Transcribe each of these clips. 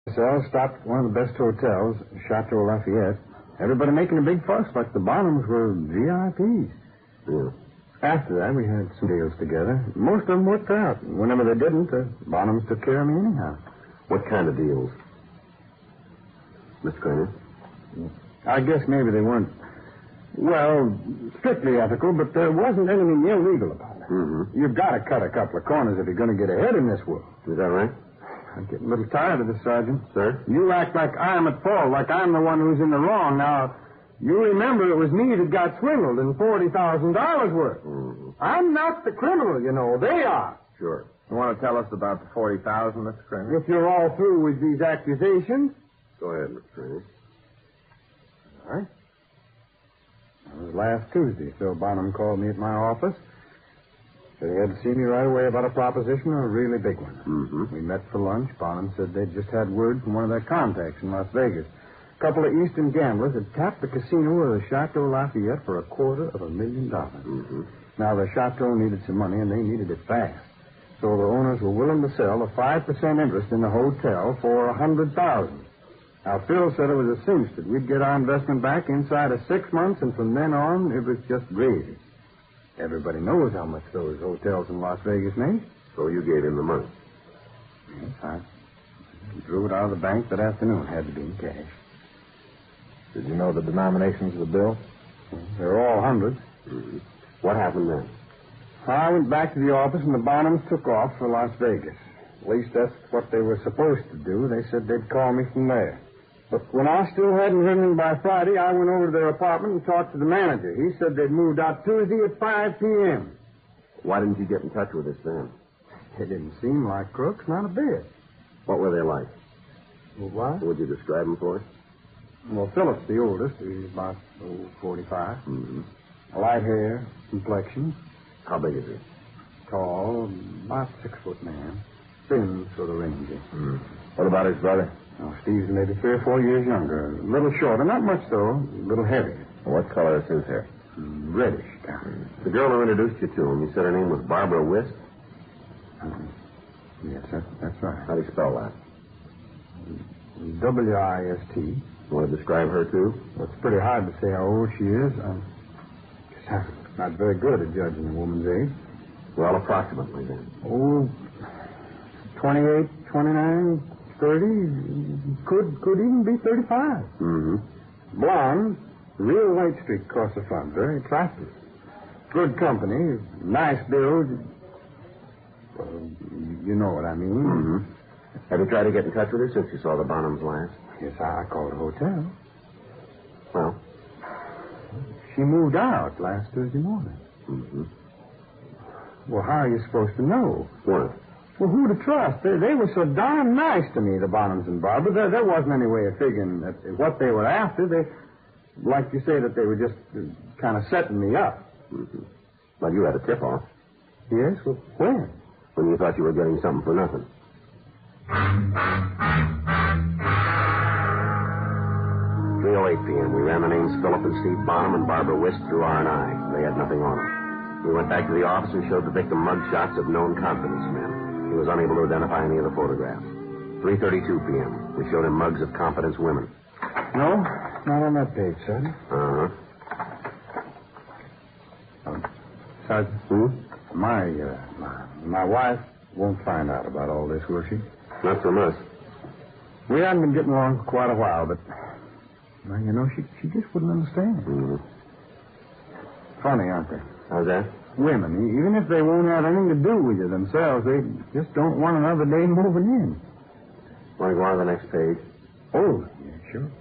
cell stopped at one of the best hotels, Chateau Lafayette. Everybody making a big fuss like the Bonhams were VIPs. Yeah. After that, we had some deals together. Most of them worked out. Whenever they didn't, the Bonhams took care of me anyhow. What kind of deals? Mr. Kramer? I guess maybe they weren't, well, strictly ethical, but there wasn't anything illegal about it. Mm-hmm. You've got to cut a couple of corners if you're going to get ahead in this world. Is that right? I'm getting a little tired of this, Sergeant. Sir? You act like I'm at fault, like I'm the one who's in the wrong. Now, you remember it was me that got swindled in $40,000 worth. Mm-hmm. I'm not the criminal, you know. They are. Sure. You want to tell us about the $40,000, Mr. Kramer? If you're all through with these accusations. Go ahead, Mr. Kramer. All right. It was last Tuesday. Phil Bonham called me at my office. Said he had to see me right away about a proposition, a really big one. Mm-hmm. We met for lunch. Bonham said they'd just had word from one of their contacts in Las Vegas. A couple of Eastern gamblers had tapped the casino of the Chateau Lafayette for $250,000. Mm-hmm. Now, the Chateau needed some money, and they needed it fast. So the owners were willing to sell a 5% interest in the hotel for $100,000. Now, Phil said it was a cinch that we'd get our investment back inside of 6 months, and from then on, it was just gravy. Everybody knows how much those hotels in Las Vegas make. So you gave him the money? Yes, I drew it out of the bank that afternoon. Had to be in cash. Did you know the denominations of the bill? They're all hundreds. Mm-hmm. What happened then? I went back to the office, and the Bonhams took off for Las Vegas. At least that's what they were supposed to do. They said they'd call me from there. But when I still hadn't heard anything by Friday, I went over to their apartment and talked to the manager. He said they'd moved out Tuesday at 5 p.m. Why didn't you get in touch with us then? They didn't seem like crooks, not a bit. What were they like? Well, what? Would you describe them for us? Well, Philip's the oldest. He's about 45. Mm-hmm. Light hair, complexion. How big is he? Tall, about 6 foot man. Thin, sort of rangy. Mm. What about his brother? Oh, Steve's maybe 3 or 4 years younger. A little shorter, not much though. A little heavier. What color is his hair? Reddish kind. The girl who introduced you to him, you said her name was Barbara Wist? Yes, that's right. How do you spell that? W-I-S-T. You want to describe her, too? Well, it's pretty hard to say how old she is. I'm not very good at judging a woman's age. Well, approximately, then. Oh, 28, 29, 30. Could even be 35. Mm-hmm. Blonde, real white streak across the front. Very attractive. Good company. Nice build. You know what I mean. Mm-hmm. Have you tried to get in touch with her since you saw the Bonhams last? Yes, I called a hotel. Well? She moved out last Tuesday morning. Mm-hmm. Well, how are you supposed to know? What? Well, who to trust? They were so darn nice to me, the Bonhams and Barbara. There wasn't any way of figuring that what they were after. They, like you say, that they were just kind of setting me up. Mm-hmm. Well, you had a tip-off. Yes? Well, when? When you thought you were getting something for nothing. 3:08 p.m. We ran the names Philip and Steve Bonham and Barbara Wist through R&I. They had nothing on them. We went back to the office and showed the victim mug shots of known confidence men. He was unable to identify any of the photographs. 3:32 p.m. We showed him mugs of confidence women. No, not on that page, Sergeant. Uh-huh. Sergeant? My wife won't find out about all this, will she? Not from us. We hadn't been getting along for quite a while, but, well, you know, she just wouldn't understand. Mm-hmm. Funny, aren't they? How's that? Women, even if they won't have anything to do with you themselves, they just don't want another day moving in. Want to go on to the next page? Oh, yeah, sure.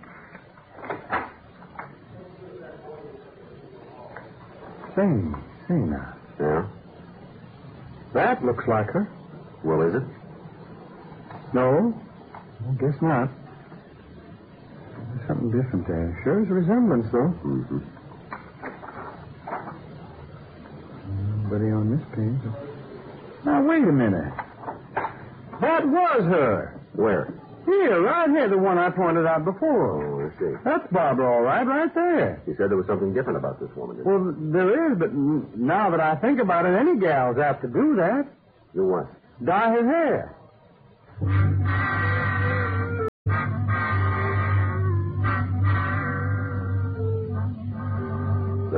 Say now. Yeah? That looks like her. Well, is it? No, I guess not. There's something different there. Sure is a resemblance, though. Mm-hmm. Nobody on this page. Now, wait a minute. That was her. Where? Here, right here, the one I pointed out before. Oh, I see. That's Barbara, all right there. You said there was something different about this woman, didn't you? Well, there is, but now that I think about it, any gal's apt to do that. Do what? Dye his hair.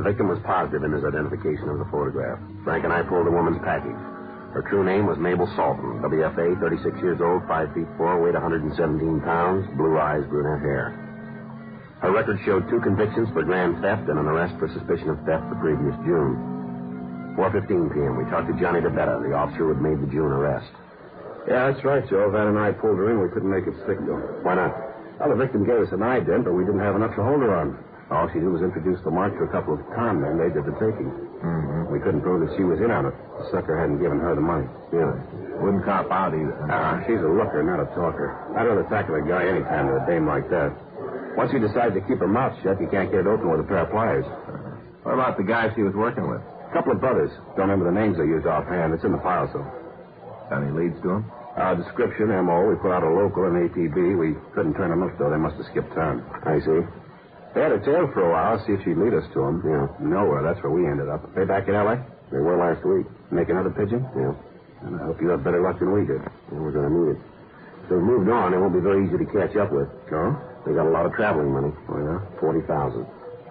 The victim was positive in his identification of the photograph. Frank and I pulled the woman's package. Her true name was Mabel Salton, WFA, 36 years old, 5 feet 4, weight 117 pounds, blue eyes, brunette hair. Her record showed 2 convictions for grand theft and an arrest for suspicion of theft the previous June. 4:15 p.m. We talked to Johnny DeBetta, the officer who had made the June arrest. Yeah, that's right, Joe. Van and I pulled her in. We couldn't make it stick, though. Why not? Well, the victim gave us an ident, but we didn't have enough to hold her on. All she did was introduce the mark to a couple of con men. They did the taking. Mm-hmm. We couldn't prove that she was in on it. The sucker hadn't given her the money. Yeah. Wouldn't cop out either. She's a looker, not a talker. I'd rather tackle a guy any time with a dame like that. Once he decides to keep her mouth shut, you can't get it open with a pair of pliers. What about the guy she was working with? A couple of brothers. Don't remember the names they used offhand. It's in the file, so. Got any leads to him? Description, M.O. We put out a local and ATB. We couldn't turn them loose, though. They must have skipped town. I see. They had her tailed for a while, see if she'd lead us to them. Yeah. Nowhere. That's where we ended up. They back in L.A.? They were last week. Make another pigeon? Yeah. And I hope you have better luck than we did. Yeah, we're going to need it. So we've moved on. It won't be very easy to catch up with. Oh? They got a lot of traveling money. Oh, yeah? 40,000.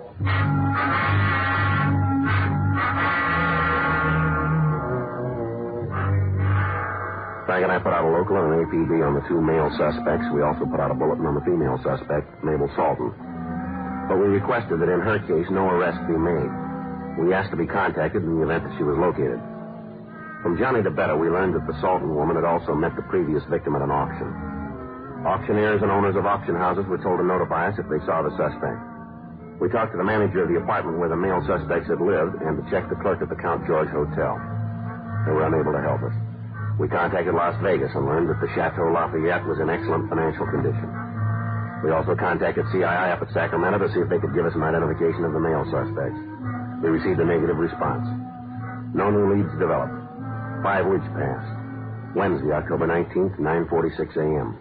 Frank and I put out a local and an APB on the 2 male suspects. We also put out a bulletin on the female suspect, Mabel Salton. But we requested that in her case, no arrest be made. We asked to be contacted in the event that she was located. From Johnny DeBetta, we learned that the Salton woman had also met the previous victim at an auction. Auctioneers and owners of auction houses were told to notify us if they saw the suspect. We talked to the manager of the apartment where the male suspects had lived and to check the clerk at the Count George Hotel. They were unable to help us. We contacted Las Vegas and learned that the Chateau Lafayette was in excellent financial condition. We also contacted CII up at Sacramento to see if they could give us an identification of the male suspects. We received a negative response. No new leads developed. 5 weeks passed. Wednesday, October 19th, 9:46 a.m.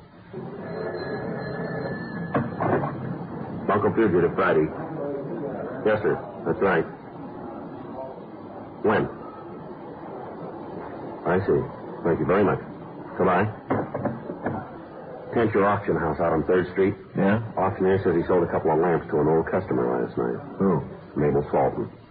Bunko Fugitive, Friday. Yes, sir. That's right. When? I see. Thank you very much. Goodbye. Tencher Auction House out on 3rd Street. Yeah? Auctioneer says he sold a couple of lamps to an old customer last night. Who? Mabel Salton.